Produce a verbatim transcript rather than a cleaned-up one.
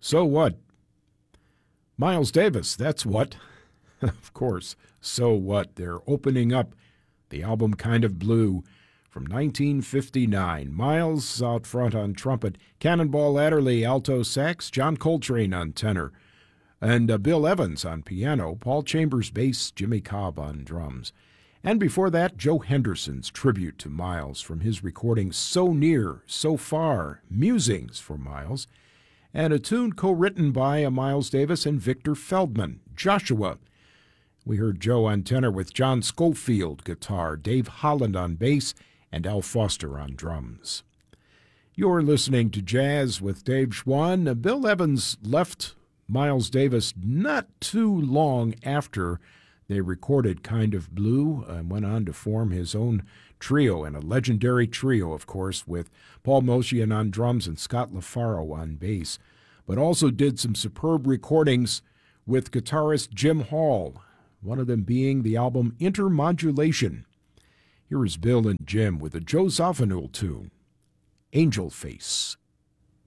So what? Miles Davis, that's what. Of course, So What? They're opening up the album Kind of Blue from nineteen fifty-nine. Miles out front on trumpet, Cannonball Adderley alto sax, John Coltrane on tenor, and uh, Bill Evans on piano, Paul Chambers bass, Jimmy Cobb on drums. And before that, Joe Henderson's tribute to Miles from his recording So Near, So Far, Musings for Miles, and a tune co-written by uh, Miles Davis and Victor Feldman, Joshua. We heard Joe on tenor with John Schofield guitar, Dave Holland on bass, and Al Foster on drums. You're listening to Jazz with Dave Schwann. Uh, Bill Evans left Miles Davis not too long after they recorded Kind of Blue and went on to form his own trio, and a legendary trio, of course, with Paul Motian on drums and Scott LaFaro on bass, but also did some superb recordings with guitarist Jim Hall, one of them being the album Intermodulation. Here is Bill and Jim with a Joe Zawinul tune, Angel Face.